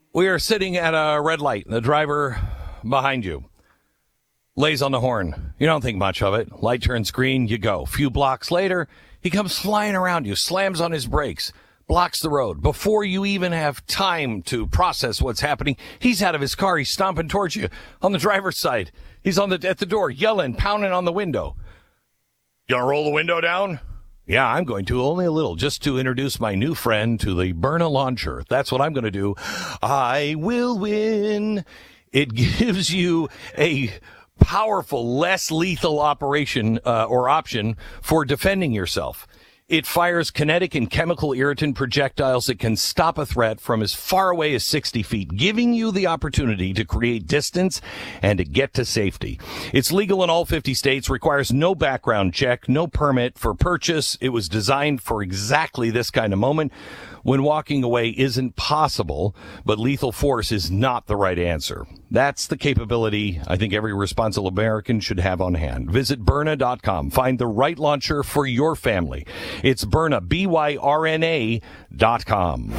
We are sitting at a red light. The driver behind you lays on the horn. You don't think much of it. Light turns green, you go. A few blocks later, he comes flying around you, slams on his brakes, blocks the road. Before you even have time to process what's happening, he's out of his car. He's stomping towards you on the driver's side. He's at the door, yelling, pounding on the window. You gonna roll the window down? Yeah, I'm going to, only a little, just to introduce my new friend to the Byrna launcher. That's what I'm going to do. I will win. It gives you a powerful, less lethal operation or option for defending yourself. It fires kinetic and chemical irritant projectiles that can stop a threat from as far away as 60 feet, giving you the opportunity to create distance and to get to safety. It's legal in all 50 states, requires no background check, no permit for purchase. It was designed for exactly this kind of moment when walking away isn't possible, but lethal force is not the right answer. That's the capability I think every responsible American should have on hand. Visit Byrna.com. Find the right launcher for your family. It's Byrna, BYRNA.com.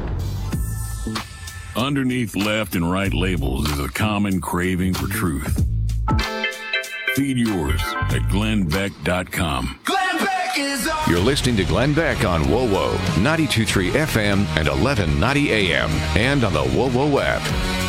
Underneath left and right labels is a common craving for truth. Feed yours at GlennBeck.com. You're listening to Glenn Beck on WoWo, 92.3 FM and 1190 AM, and on the WoWo app.